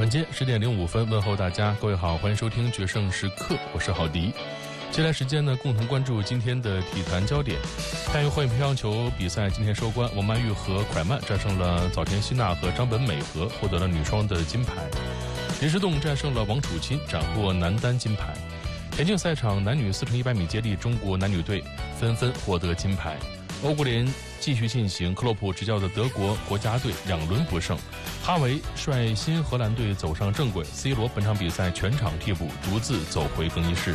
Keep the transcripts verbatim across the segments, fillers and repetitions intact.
晚间十点零五分，问候大家，各位好，欢迎收听决胜时刻，我是郝迪。接下来时间呢，共同关注今天的体坛焦点。亚运会乒乓球比赛今天收官，王曼玉和蒯曼战胜了早田希娜和张本美和，获得了女双的金牌。林诗栋战胜了王楚钦，斩获男单金牌。田径赛场男女四乘一百米接力，中国男女队纷纷获得金牌。欧国联继续进行，克洛普执教的德国国家队两轮不胜，哈维率新荷兰队走上正轨 ，C 罗本场比赛全场替补，独自走回更衣室。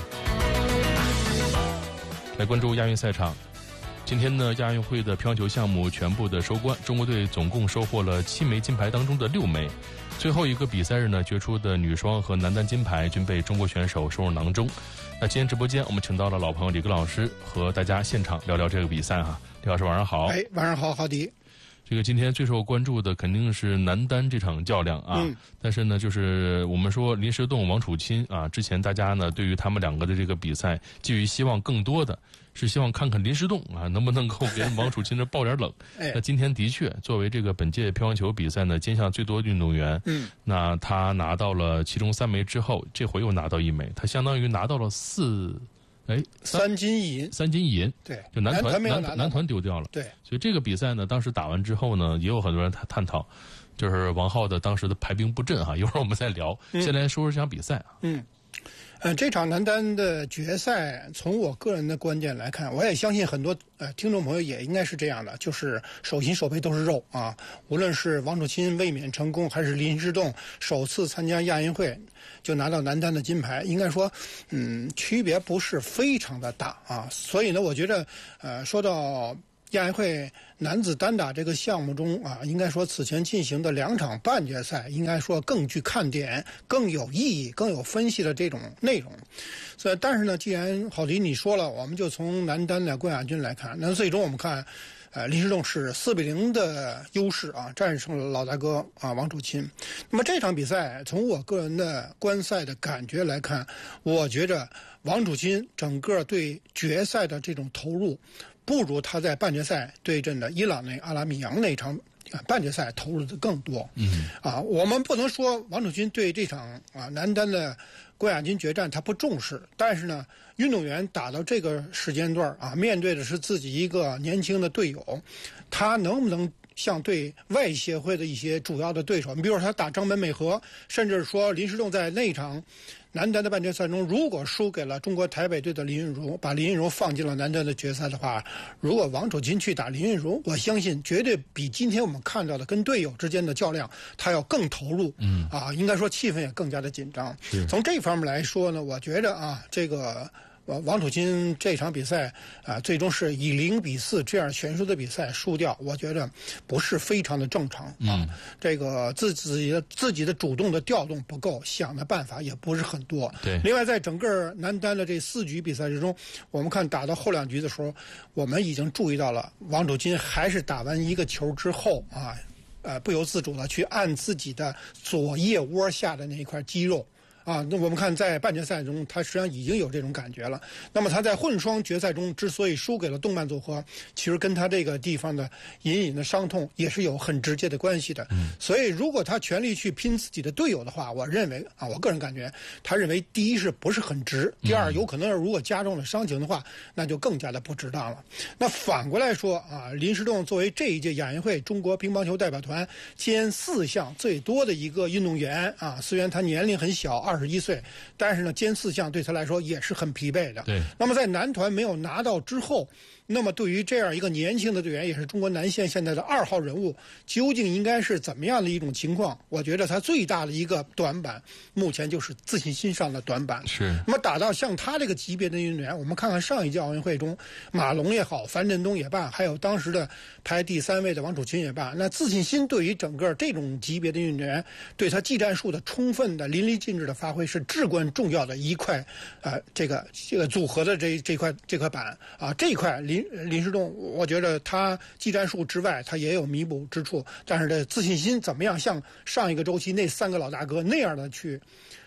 来关注亚运赛场，今天呢，亚运会的乒乓球项目全部的收官，中国队总共收获了七枚金牌当中的六枚。最后一个比赛日呢，决出的女双和男单金牌均被中国选手收入囊中。那今天直播间我们请到了老朋友李格老师，和大家现场聊聊这个比赛哈。李老师晚上好。 哎，晚上好，郝迪。 这个今天最受关注的肯定是男单这场较量啊，嗯、但是呢，就是我们说林诗栋、王楚钦啊，之前大家呢对于他们两个的这个比赛寄予希望更多的是希望看看林诗栋啊能不能够给王楚钦这爆点冷。哎、那今天的确作为这个本届乒乓球比赛呢金项最多运动员，嗯，那他拿到了其中三枚之后，这回又拿到一枚，他相当于拿到了四。哎， 三金一银， 三金一银， 对， 就男团男男团丢掉了， 对， 所以这个比赛呢，当时打完之后呢，也有很多人探探讨，就是王皓的当时的排兵布阵哈，一会儿我们再聊。嗯、先来说说这场比赛啊， 嗯。呃，这场男单的决赛，从我个人的观点来看，我也相信很多呃听众朋友也应该是这样的，就是手心手背都是肉啊。无论是王楚钦卫冕成功，还是林诗栋首次参加亚运会就拿到男单的金牌，应该说，嗯，区别不是非常的大啊。所以呢，我觉得，呃，说到亚运会男子单打这个项目中啊，应该说此前进行的两场半决赛，应该说更具看点、更有意义、更有分析的这种内容。所以，但是呢，既然郝迪你说了，我们就从男单的冠亚军来看，那最终我们看，呃，林诗栋是四比零的优势啊，战胜了老大哥啊王楚钦。那么这场比赛，从我个人的观赛的感觉来看，我觉着王楚钦整个对决赛的这种投入，不如他在半决赛对阵的伊朗那阿拉米扬那场半决赛投入的更多。嗯，啊，我们不能说王楚钦对这场啊男单的冠亚军决战他不重视，但是呢，运动员打到这个时间段啊，面对的是自己一个年轻的队友，他能不能像对外协会的一些主要的对手，你比如说他打张本美和，甚至说林诗栋在那场男单的半决赛中，如果输给了中国台北队的林昀儒，把林昀儒放进了男单的决赛的话，如果王楚钦去打林昀儒，我相信绝对比今天我们看到的跟队友之间的较量，他要更投入。嗯，啊，应该说气氛也更加的紧张。从这方面来说呢，我觉得啊，这个王楚钦这场比赛啊，最终是以零比四这样悬殊的比赛输掉，我觉得不是非常的正常啊。嗯、这个自己的自己的主动的调动不够，想的办法也不是很多。 对。 另外，在整个男单的这四局比赛之中，我们看打到后两局的时候，我们已经注意到了王楚钦还是打完一个球之后啊，呃，不由自主的去按自己的左腋窝下的那一块肌肉。啊，那我们看在半决赛中，他实际上已经有这种感觉了。那么他在混双决赛中之所以输给了动脉组合，其实跟他这个地方的隐隐的伤痛也是有很直接的关系的。嗯，所以如果他全力去拼自己的队友的话，我认为啊，我个人感觉，他认为第一是不是很值，第二有可能如果加重了伤情的话，那就更加的不值当了。那反过来说啊，林诗栋作为这一届亚运会中国乒乓球代表团兼四项最多的一个运动员啊，虽然他年龄很小，二。二十一岁，但是呢，兼四项对他来说也是很疲惫的。 对。 那么在男团没有拿到之后，那么对于这样一个年轻的队员，也是中国男线现在的二号人物，究竟应该是怎么样的一种情况？我觉得他最大的一个短板，目前就是自信心上的短板。 是。 那么打到像他这个级别的运动员，我们看看上一届奥运会中，马龙也好，樊振东也罢，还有当时的排第三位的王楚钦也罢，那自信心对于整个这种级别的运动员，对他技战术的充分的淋漓尽致的发挥是至关重要的一块，呃，这个这个组合的这这块这块板啊，这一块林林诗栋，我觉得他技战术之外，他也有弥补之处，但是这自信心怎么样像上一个周期那三个老大哥那样的去，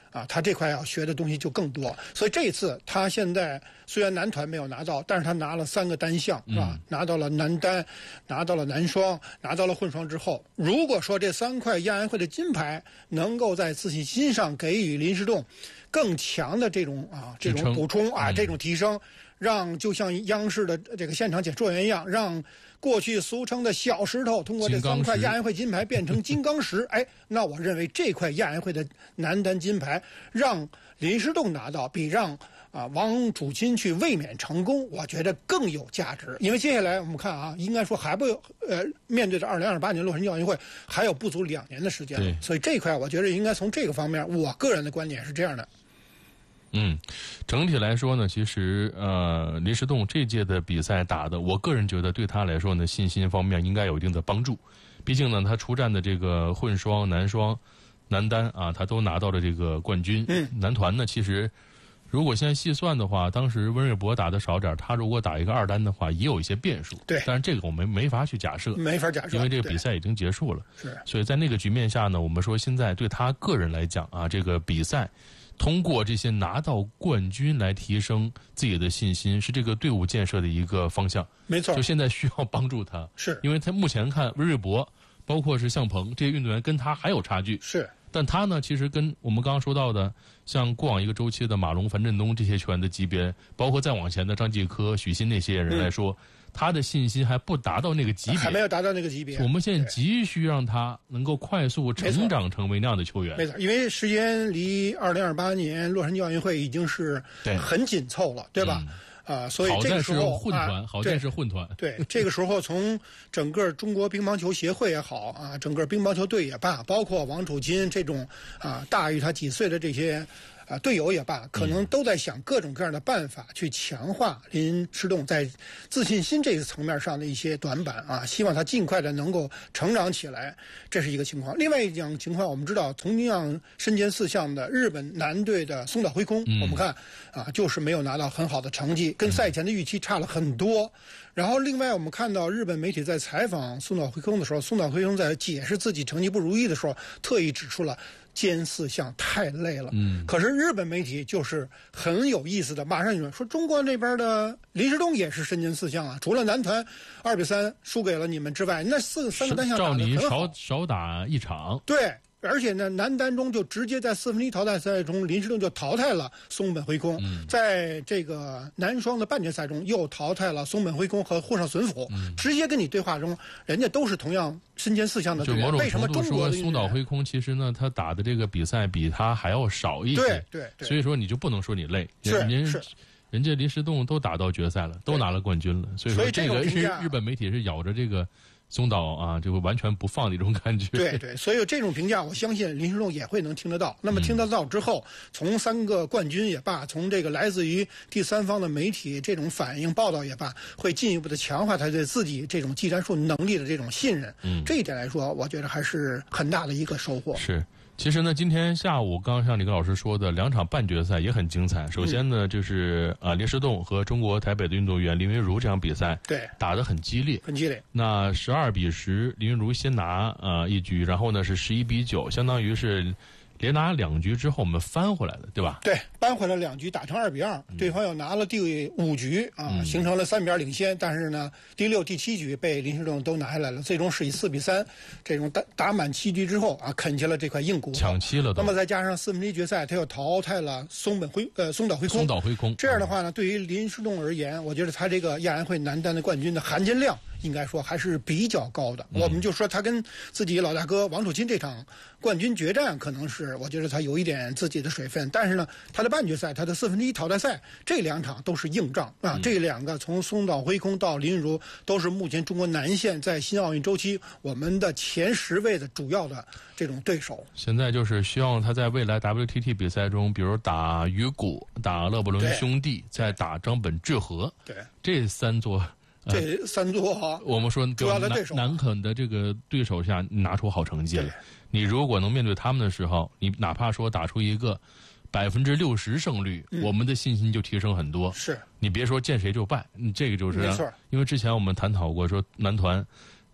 啊，他这块要学的东西就更多。所以这一次他现在虽然男团没有拿到，但是他拿了三个单项，是吧？嗯、拿到了男单，拿到了男双，拿到了混双之后，如果说这三块亚运会的金牌能够在自信心上给予林诗栋更强的这种啊这种补充啊、嗯、这种提升，让就像央视的这个现场解说员一样，让过去俗称的小石头通过这三块亚运会金牌变成金刚石。哎，那我认为这块亚运会的男单金牌让林诗栋拿到，比让啊王楚钦去卫冕成功，我觉得更有价值。因为接下来我们看啊，应该说还不呃面对着二零二八年洛杉矶奥运会还有不足两年的时间，所以这块我觉得应该从这个方面，我个人的观点是这样的。 嗯，整体来说呢，其实呃，林诗栋这届的比赛打的，我个人觉得对他来说呢，信心方面应该有一定的帮助。毕竟呢，他出战的这个混双、男双、男单啊，他都拿到了这个冠军。嗯，男团呢，其实如果现在细算的话，当时温瑞博打的少点，他如果打一个二单的话，也有一些变数。对，但是这个我们没法去假设， 没法假设， 因为这个比赛已经结束了。是，所以在那个局面下呢，我们说现在对他个人来讲啊，这个比赛。通过这些拿到冠军来提升自己的信心，是这个队伍建设的一个方向。 没错， 就现在需要帮助他， 是因为他目前看温瑞博，包括是向鹏这些运动员跟他还有差距。 是， 但他呢，其实跟我们刚刚说到的，像过往一个周期的马龙、樊振东这些球员的级别，包括再往前的张继科、许昕那些人来说。嗯，他的信心还不达到那个级别， 还没有达到那个级别。 我们现在急需让他能够快速成长成为那样的球员。 没错，因为时间离二零二八年洛杉矶奥运会已经是很紧凑了， 对, 对吧？啊、嗯，所以这个时候混团，好在是混团。 对，这个时候从整个中国乒乓球协会也好啊，整个乒乓球队也罢，包括王楚钦这种啊大于他几岁的这些。啊，队友也罢，可能都在想各种各样的办法去强化林诗栋在自信心这个层面上的一些短板啊，希望他尽快的能够成长起来，这是一个情况。另外一种情况，我们知道同样身兼四项的日本男队的松岛辉空，嗯、我们看啊，就是没有拿到很好的成绩，跟赛前的预期差了很多。然后，另外我们看到日本媒体在采访松岛辉空的时候，松岛辉空在解释自己成绩不如意的时候，特意指出了兼四项太累了。嗯，可是日本媒体就是很有意思的，马上就说中国那边的林诗栋也是身兼四项啊，除了男团二比三输给了你们之外，那四三个单项打得很好， 照你少少打一场。 对。而且呢，男单中就直接在四分之一淘汰赛中，林诗栋就淘汰了松本辉空。嗯、在这个男双的半决赛中，又淘汰了松本辉空和户上隼辅。嗯、直接跟你对话中，人家都是同样身兼四项的队员。为什么中国的松岛辉空其实呢，他打的这个比赛比他还要少一些？ 对对对。 所以说你就不能说你累。 是是。 人家林诗栋都打到决赛了，都拿了冠军了。所以说这个日日本媒体是咬着这个。松岛啊，就会完全不放的一种感觉。 对对，所以这种评价，我相信林诗栋也会能听得到。那么听得到之后，从三个冠军也罢，从这个来自于第三方的媒体这种反应报道也罢，会进一步的强化他对自己这种技战术能力的这种信任。嗯，这一点来说，我觉得还是很大的一个收获。 是。其实呢，今天下午刚刚像李根老师说的，两场半决赛也很精彩。首先呢，就是啊，林诗栋和中国台北的运动员林昀儒这场比赛， 对， 打得很激烈， 很激烈。 那十二比十，林昀儒先拿啊一局，然后呢是十一比九，相当于是连拿两局之后，我们翻回来了，对吧？ 对，扳回了两局，打成二比二，对方又拿了第五局啊，嗯、形成了三比二领先。但是呢，第六、第七局被林诗栋都拿下来了，最终是以四比三这种打打满七局之后啊，啃下了这块硬骨头， 抢七了都。 那么再加上四分之一决赛，他又淘汰了松本辉呃松岛辉空。 松岛辉空。 这样的话呢，对于林诗栋而言，我觉得他这个亚运会男单的冠军的含金量。应该说还是比较高的。我们就说他跟自己老大哥王楚钦这场冠军决战，可能是我觉得他有一点自己的水分。但是呢，他的半决赛、他的四分之一淘汰赛这两场都是硬仗啊。嗯、这两个从松岛辉空到林昀儒，都是目前中国男线在新奥运周期我们的前十位的主要的这种对手。 现在就是希望他在未来 W T T 比赛中，比如打鱼骨、打勒布伦兄弟，再打张本智和， 对这三座。 这三座啊， 我们说主要的对手南肯的这个对手下拿出好成绩来。你如果能面对他们的时候，你哪怕说打出一个百分之六十胜率，嗯、我们的信心就提升很多。 是， 你别说见谁就败，你这个就是没错。 因为之前我们探讨过，说男团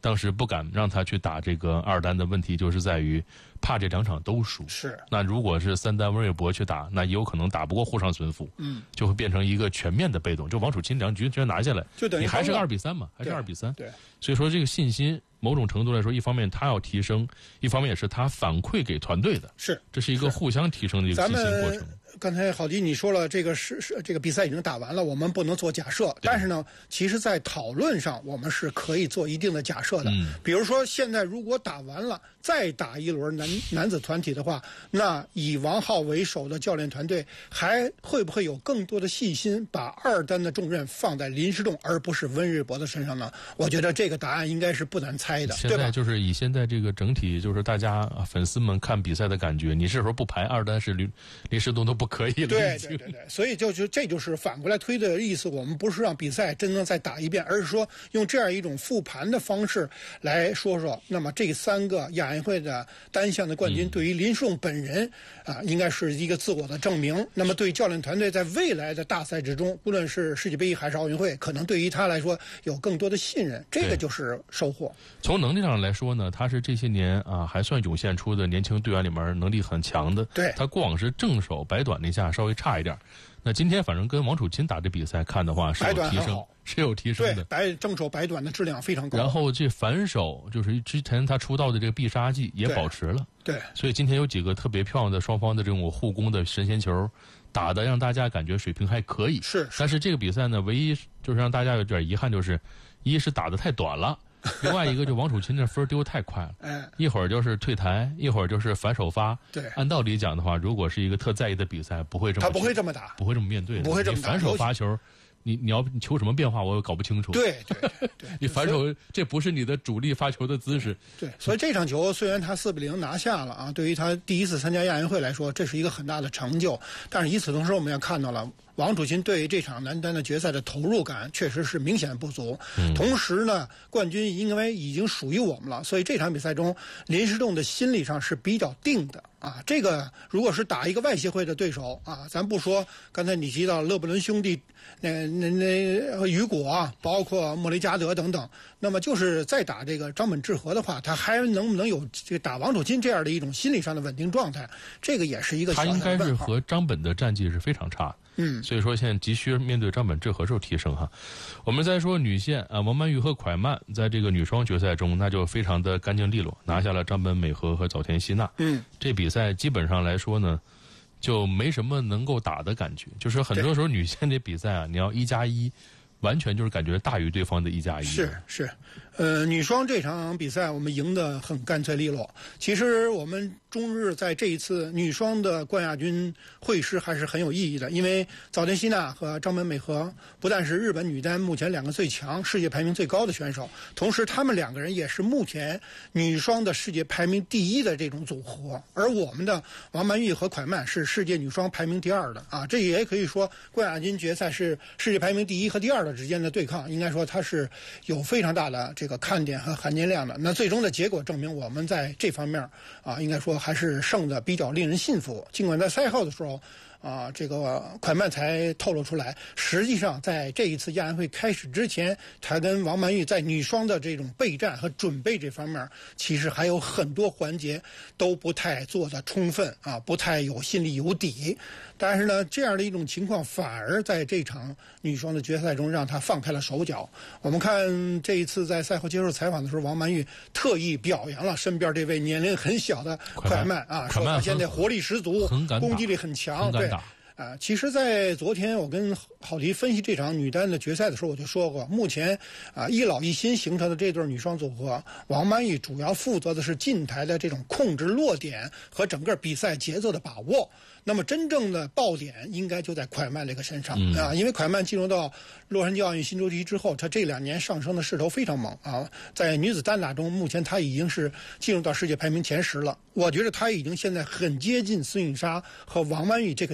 当时不敢让她去打这个二单的问题，就是在于怕这两场都输。 是。 那如果是三单温瑞博去打，那也有可能打不过沪上孙富， 嗯， 就会变成一个全面的被动。就王楚钦两局全拿下来， 就等于你还是二比三嘛，还是二比三。 对。 所以说这个信心，某种程度来说，一方面他要提升，一方面也是他反馈给团队的。 是。 这是一个互相提升的一个信心过程。 刚才郝迪你说了，这个是是这个比赛已经打完了，我们不能做假设。但是呢，其实，在讨论上，我们是可以做一定的假设的。 嗯， 比如说，现在如果打完了，再打一轮男男子团体的话，那以王浩为首的教练团队还会不会有更多的信心，把二单的重任放在林诗栋而不是温瑞博的身上呢？我觉得这个答案应该是不难猜的， 现在就是以现在这个整体，就是大家粉丝们看比赛的感觉，你是说不排二单是林林诗栋都不可以了。 对对对对，所以就就这就是反过来推的意思。我们不是让比赛真正再打一遍，而是说用这样一种复盘的方式来说说，那么这三个亚运会的单项的冠军，对于林诗栋本人啊，应该是一个自我的证明。那么对教练团队在未来的大赛之中，无论是世界杯还是奥运会，可能对于他来说有更多的信任，这个就是收获。 从能力上来说呢，他是这些年啊还算涌现出的年轻队员里面能力很强的。 对， 他过往是正手摆短那下稍微差一点，那今天反正跟王楚钦打这比赛看的话是有提升，是有提升的。 对，摆正手摆短的质量非常高。 然后这反手就是之前他出道的这个必杀技也保持了。 对， 所以今天有几个特别漂亮的双方的这种互攻的神仙球，打的让大家感觉水平还可以。 是， 但是这个比赛呢，唯一就是让大家有点遗憾，就是一是打得太短了。另外一个就王楚钦这分丢太快了， 哎， 一会儿就是退台，一会儿就是反手发。 对， 按道理讲的话，如果是一个特在意的比赛，不会这么他不会这么打， 不会这么面对的， 不会这么打。 你反手发球，你你要求什么变化，我也搞不清楚。 对对对对， 你反手这不是你的主力发球的姿势。 对，所以这场球虽然他四比零拿下了啊，对于他第一次参加亚运会来说，这是一个很大的成就。但是与此同时，我们也看到了王楚钦对于这场男单的决赛的投入感确实是明显不足。 嗯、 同时呢，冠军因为已经属于我们了，所以这场比赛中林诗栋的心理上是比较定的啊。这个如果是打一个外协会的对手啊，咱不说刚才你提到勒布伦兄弟，那那那雨果啊，包括莫雷加德等等，那么就是再打这个张本智和的话，他还能不能有这个打王楚钦这样的一种心理上的稳定状态？这个也是一个小的问号。 他应该是和张本的战绩是非常差的。 嗯， 所以说现在急需面对张本智和受提升哈。我们再说女线啊，王曼玉和蒯曼在这个女双决赛中，那就非常的干净利落，拿下了张本美和和早田希娜。 嗯， 这比赛基本上来说呢，就没什么能够打的感觉，就是很多时候女线这比赛啊，你要一加一，完全就是感觉大于对方的一加一。 是是，呃，女双这场比赛我们赢得很干脆利落。其实我们中日在这一次女双的冠亚军会师还是很有意义的，因为早田希娜和张本美和不但是日本女单目前两个最强、世界排名最高的选手，同时他们两个人也是目前女双的世界排名第一的这种组合。而我们的王曼玉和蒯曼是世界女双排名第二的啊，这也可以说冠亚军决赛是世界排名第一和第二的之间的对抗，应该说它是有非常大的这个看点和含金量的。那最终的结果证明，我们在这方面啊，应该说还是胜的比较令人信服。尽管在赛后的时候啊，这个蒯曼才透露出来，实际上在这一次亚运会开始之前，他跟王曼玉在女双的这种备战和准备这方面，其实还有很多环节都不太做得充分啊，不太有心里有底。但是呢，这样的一种情况反而在这场女双的决赛中让他放开了手脚。我们看这一次在赛后接受采访的时候，王曼玉特意表扬了身边这位年龄很小的蒯曼啊，说他现在活力十足，攻击力很强，对。啊，其实，在昨天我跟郝迪分析这场女单的决赛的时候，我就说过，目前啊一老一新形成的这对女双组合，王曼玉主要负责的是近台的这种控制落点和整个比赛节奏的把握。那么真正的爆点应该就在蒯曼这个身上、嗯、啊，因为蒯曼进入到洛杉矶奥运新周期之后，他这两年上升的势头非常猛啊。在女子单打中，目前他已经是进入到世界排名前十了。我觉得他已经现在很接近孙颖莎和王曼玉这个档次了。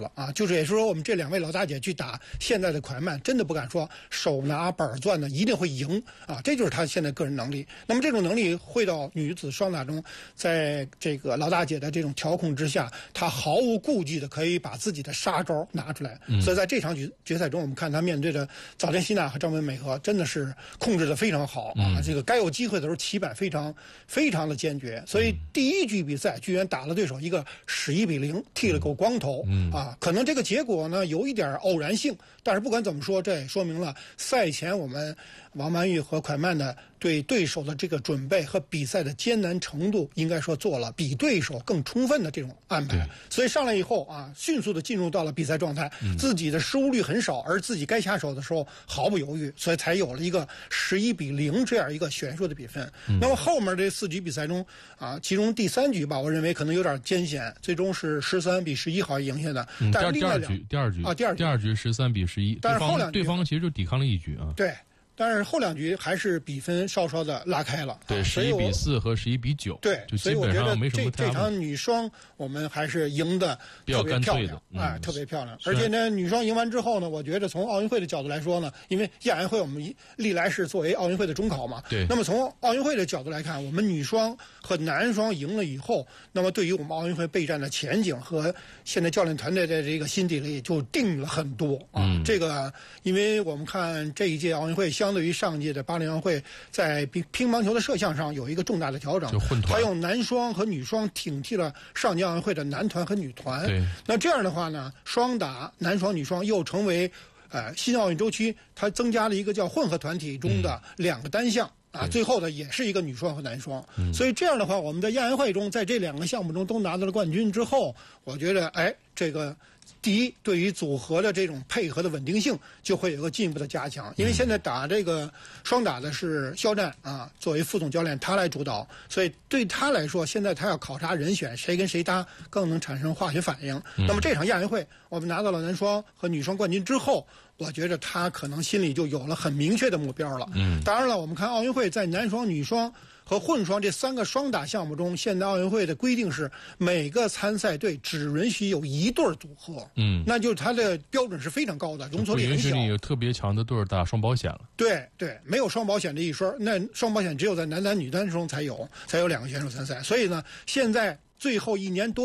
了啊！就是也就是说，我们这两位老大姐去打现在的蒯曼，真的不敢说手拿板攥的一定会赢啊！这就是她现在个人能力。那么这种能力会到女子双打中，在这个老大姐的这种调控之下，她毫无顾忌的可以把自己的杀招拿出来。嗯、所以在这场决决赛中，我们看她面对着早田希娜和张本美和，真的是控制的非常好啊！嗯、这个该有机会的时候起板非常非常的坚决。所以第一局比赛居然打了对手一个十一比零，剃了个光头。嗯啊，可能这个结果呢有一点偶然性，但是不管怎么说，这也说明了赛前我们王曼玉和蒯曼的对对手的这个准备和比赛的艰难程度，应该说做了比对手更充分的这种安排。所以上来以后啊，迅速的进入到了比赛状态，嗯、自己的失误率很少，而自己该下手的时候毫不犹豫，所以才有了一个十一比零这样一个悬殊的比分。嗯、那么后面这四局比赛中啊，其中第三局吧，我认为可能有点艰险，最终是十三比十一好赢下的。 嗯、 但是第二局，第二局啊，第二局， 第二局十三比十一， 但是后两对方其实就抵抗了一局啊。 对。但是后两局还是比分稍稍的拉开了， 对，十一比四和十一比九， 对， 就基本上没什么太大。 这场女双我们还是赢得特别漂亮，哎、嗯，特别漂亮。而且呢，女双赢完之后呢，我觉得从奥运会的角度来说呢，因为亚运会我们历来是作为奥运会的中考嘛， 对。 那么从奥运会的角度来看，我们女双和男双赢了以后，那么对于我们奥运会备战的前景和现在教练团队的这个心底里就定了很多啊。嗯、这个，因为我们看这一届奥运会相对于上届的巴黎奥运会在乒乒乓球的射向上有一个重大的调整， 就混团， 他用男双和女双顶替了上届奥运会的男团和女团。 对， 那这样的话呢，双打男双女双又成为呃新奥运周期它增加了一个叫混合团体中的两个单项。嗯啊，最后的也是一个女双和男双，嗯、所以这样的话，我们在亚运会中，在这两个项目中都拿到了冠军之后，我觉得，哎，这个第一，对于组合的这种配合的稳定性就会有个进一步的加强。因为现在打这个双打的是肖战啊，作为副总教练，他来主导，所以对他来说，现在他要考察人选，谁跟谁搭更能产生化学反应。嗯、那么这场亚运会，我们拿到了男双和女双冠军之后，我觉得他可能心里就有了很明确的目标了。嗯，当然了，我们看奥运会在男双、女双和混双这三个双打项目中，现在奥运会的规定是每个参赛队只允许有一对组合。嗯，那就是它的标准是非常高的，容错率很小。不允许你有特别强的对打双保险了。 对对，没有双保险这一说，那双保险只有在男单、女单中才有，才有两个选手参赛。所以呢，现在最后一年多。